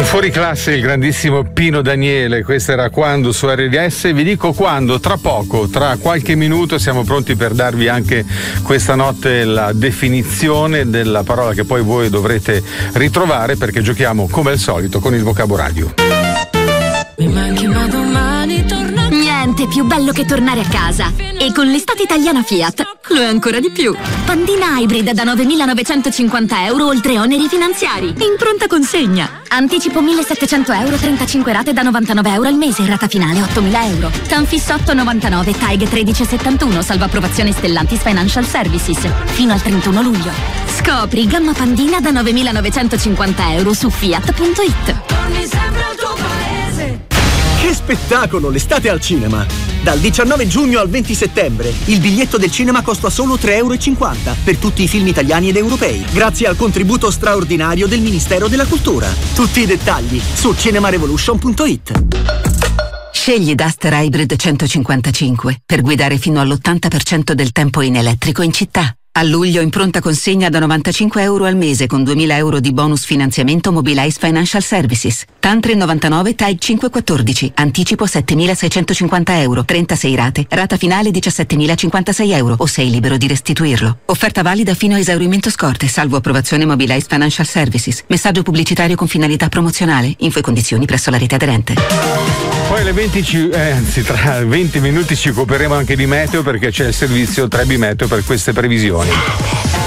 Fuori classe il grandissimo Pino Daniele, questo era Quando su RDS. Vi dico quando, tra poco, tra qualche minuto siamo pronti per darvi anche questa notte la definizione della parola che poi voi dovrete ritrovare, perché giochiamo come al solito con il Vocabo Radio. Mi manchi ma domani torno. Niente più bello che tornare a casa. E con l'estate italiana Fiat lo è ancora di più. Pandina Hybrid da 9.950 euro oltre oneri finanziari. In pronta consegna. Anticipo 1.700 euro, 35 rate da 99 euro al mese, rata finale 8.000 euro. Tanfis 899, TAG 1371, salvo approvazione Stellantis Financial Services. Fino al 31 luglio. Scopri gamma Pandina da 9.950 euro su Fiat.it. Torni sempre al tuo paese. Che spettacolo, l'estate al cinema! Dal 19 giugno al 20 settembre il biglietto del cinema costa solo 3,50 euro per tutti i film italiani ed europei, grazie al contributo straordinario del Ministero della Cultura. Tutti i dettagli su cinemarevolution.it. Scegli Duster Hybrid 155 per guidare fino all'80% del tempo in elettrico in città. A luglio in pronta consegna da 95 euro al mese con 2.000 euro di bonus finanziamento Mobilize Financial Services. TAN 399 TAG 514. Anticipo 7.650 euro. 36 rate. Rata finale 17.056 euro o sei libero di restituirlo. Offerta valida fino a esaurimento scorte, salvo approvazione Mobilize Financial Services. Messaggio pubblicitario con finalità promozionale. Info e condizioni presso la rete aderente. Poi alle 20, tra 20 minuti ci occuperemo anche di meteo, perché c'è il servizio Trebi Meteo per queste previsioni.